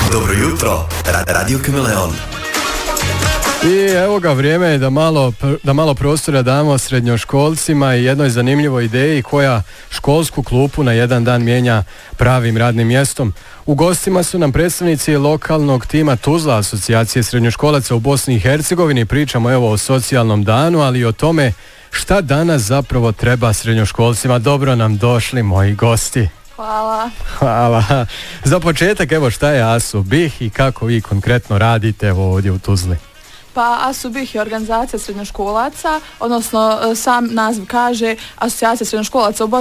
Dobro jutro, Radio Kameleon. I evo ga, vrijeme je da malo prostora damo srednjoškolcima i jednoj zanimljivoj ideji koja školsku klupu na jedan dan mijenja pravim radnim mjestom. U gostima su nam predstavnici lokalnog tima Tuzla, asocijacije srednjoškolaca u Bosni i Hercegovini. Pričamo evo o socijalnom danu, ali i o tome šta danas zapravo treba srednjoškolcima. Dobro nam došli, moji gosti. Hvala. Za početak, evo, šta je ASU-BIH i kako vi konkretno radite evo ovdje u Tuzli? Pa ASU-BIH je organizacija srednjoškolaca, odnosno sam naziv kaže Asocijacija srednjoškolaca u Bosni